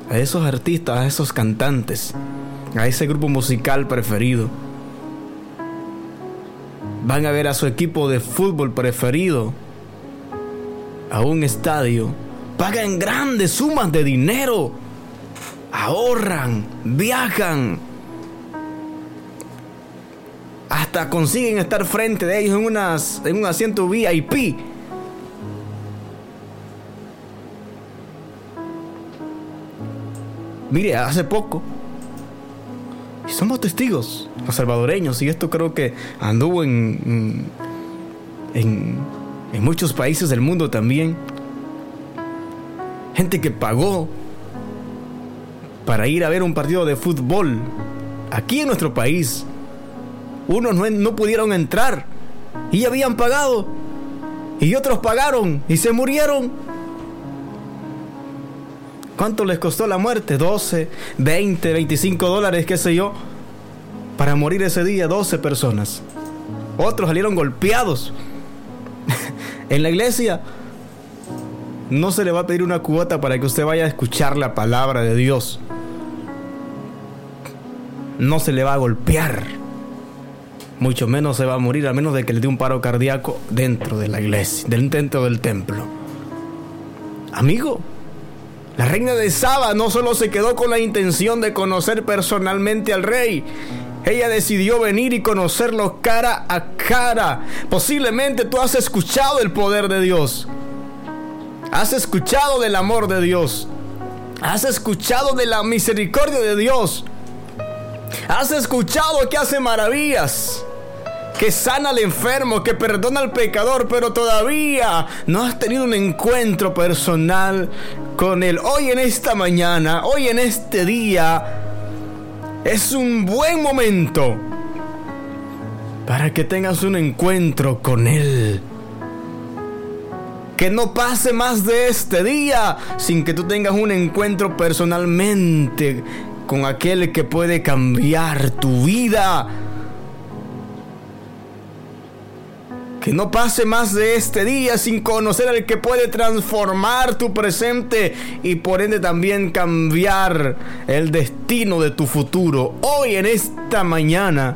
a esos artistas, a esos cantantes, a ese grupo musical preferido. Van a ver a su equipo de fútbol preferido a un estadio. Pagan grandes sumas de dinero. Ahorran, viajan. Hasta consiguen estar frente de ellos en un asiento VIP. Mire, hace poco, y somos testigos, los salvadoreños, y esto creo que anduvo en muchos países del mundo también. Gente que pagó para ir a ver un partido de fútbol aquí en nuestro país. Unos no pudieron entrar y ya habían pagado, y otros pagaron y se murieron. ¿Cuánto les costó la muerte? 12, 20, 25 dólares, qué sé yo, para morir ese día 12 personas. Otros salieron golpeados. En la iglesia no se le va a pedir una cuota para que usted vaya a escuchar la palabra de Dios. No se le va a golpear. Mucho menos se va a morir, a menos de que le dé un paro cardíaco dentro de la iglesia, dentro del templo. Amigo, la reina de Saba no solo se quedó con la intención de conocer personalmente al rey. Ella decidió venir y conocerlo cara a cara. Posiblemente tú has escuchado el poder de Dios. Has escuchado del amor de Dios. Has escuchado de la misericordia de Dios. Has escuchado que hace maravillas, que sana al enfermo, que perdona al pecador, pero todavía no has tenido un encuentro personal con Él. Hoy en esta mañana, hoy en este día, es un buen momento para que tengas un encuentro con Él. Que no pase más de este día sin que tú tengas un encuentro personalmente con aquel que puede cambiar tu vida. Que no pase más de este día sin conocer al que puede transformar tu presente y por ende también cambiar el destino de tu futuro. Hoy en esta mañana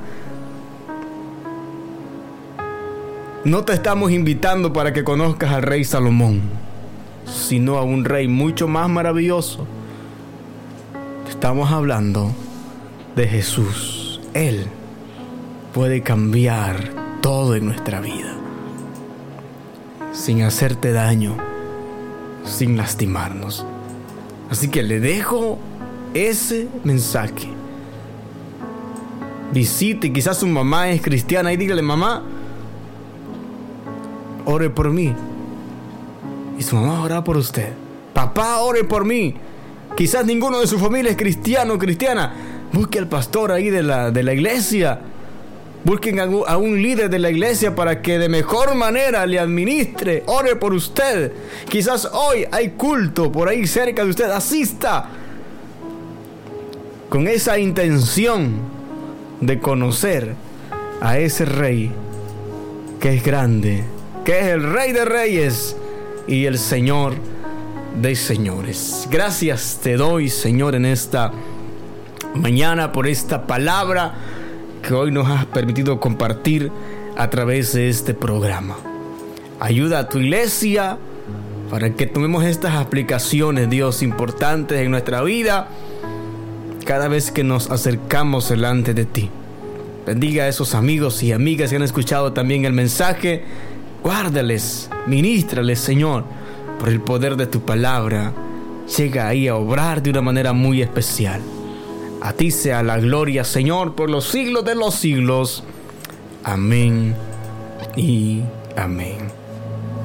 no te estamos invitando para que conozcas al rey Salomón, sino a un rey mucho más maravilloso. Estamos hablando de Jesús. Él puede cambiar todo en nuestra vida, sin hacerte daño, sin lastimarnos. Así que le dejo ese mensaje. Visite, quizás su mamá es cristiana, y dígale: mamá, ore por mí. Y su mamá orará por usted. Papá, ore por mí. Quizás ninguno de su familia es cristiano o cristiana. Busque al pastor ahí de la iglesia. Busquen a un líder de la iglesia para que de mejor manera le administre. Ore por usted. Quizás hoy hay culto por ahí cerca de usted. Asista con esa intención de conocer a ese rey que es grande, que es el Rey de Reyes y el Señor de Señores. Gracias te doy, Señor, en esta mañana por esta palabra que hoy nos has permitido compartir a través de este programa. Ayuda a tu iglesia para que tomemos estas aplicaciones, Dios, importantes en nuestra vida cada vez que nos acercamos delante de ti. Bendiga a esos amigos y amigas que han escuchado también el mensaje. Guárdales, ministrales, Señor, por el poder de tu palabra. Llega ahí a obrar de una manera muy especial. A ti sea la gloria, Señor, por los siglos de los siglos. Amén y amén.